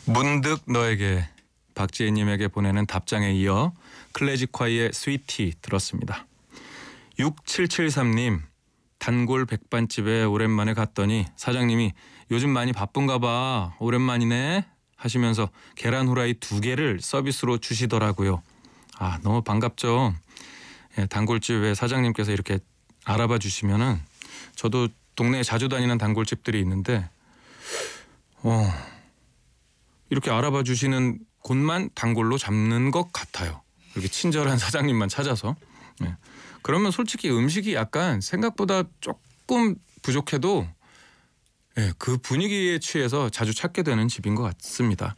문득 너에게 박지혜님에게 보내는 답장에 이어 클래식화의 스위티 들었습니다. 6773님 단골 백반집에 오랜만에 갔더니 사장님이 요즘 많이 바쁜가 봐 오랜만이네 하시면서 계란 후라이 2개를 서비스로 주시더라고요. 아 너무 반갑죠. 예, 단골집에 사장님께서 이렇게 알아봐 주시면은 저도 동네에 자주 다니는 단골집들이 있는데 이렇게 알아봐 주시는 곳만 단골로 잡는 것 같아요. 이렇게 친절한 사장님만 찾아서. 네. 그러면 솔직히 음식이 약간 생각보다 조금 부족해도 그 분위기에 취해서 자주 찾게 되는 집인 것 같습니다.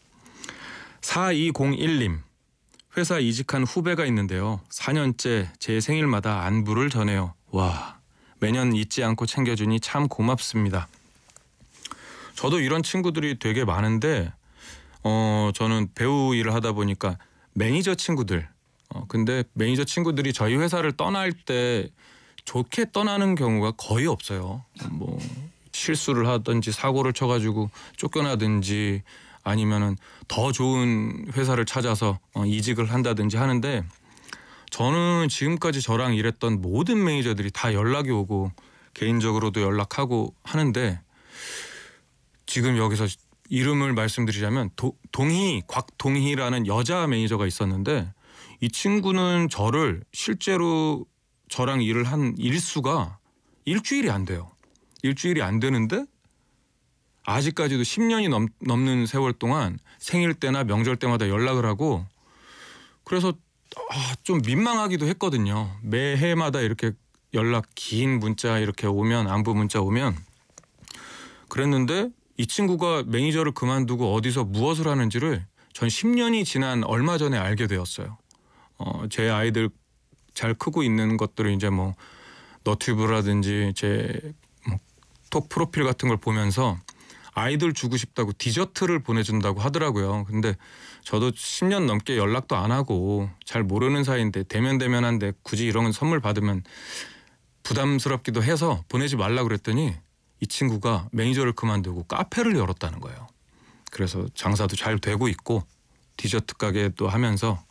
4201님 회사 이직한 후배가 있는데요. 4년째 제 생일마다 안부를 전해요. 와 매년 잊지 않고 챙겨주니 참 고맙습니다. 저도 이런 친구들이 되게 많은데 저는 배우 일을 하다 보니까 매니저 친구들 근데 매니저 친구들이 저희 회사를 떠날 때 좋게 떠나는 경우가 거의 없어요. 뭐 실수를 하든지 사고를 쳐가지고 쫓겨나든지 아니면은 더 좋은 회사를 찾아서 이직을 한다든지 하는데 저는 지금까지 저랑 일했던 모든 매니저들이 다 연락이 오고 개인적으로도 연락하고 하는데 지금 여기서 이름을 말씀드리자면 곽동희라는 여자 매니저가 있었는데 이 친구는 저를 실제로 저랑 일을 한 일수가 일주일이 안 돼요. 일주일이 안 되는데 아직까지도 10년이 넘는 세월 동안 생일 때나 명절 때마다 연락을 하고 그래서 좀 민망하기도 했거든요. 매해마다 이렇게 연락 긴 문자 이렇게 오면 안부 문자 오면 그랬는데 이 친구가 매니저를 그만두고 어디서 무엇을 하는지를 전 10년이 지난 얼마 전에 알게 되었어요. 제 아이들 잘 크고 있는 것들을 이제 뭐 너튜브라든지 제 톡 프로필 같은 걸 보면서 아이들 주고 싶다고 디저트를 보내준다고 하더라고요. 근데 저도 10년 넘게 연락도 안 하고 잘 모르는 사이인데 대면대면한데 굳이 이런 선물 받으면 부담스럽기도 해서 보내지 말라고 그랬더니 이 친구가 매니저를 그만두고 카페를 열었다는 거예요. 그래서 장사도 잘 되고 있고 디저트 가게도 하면서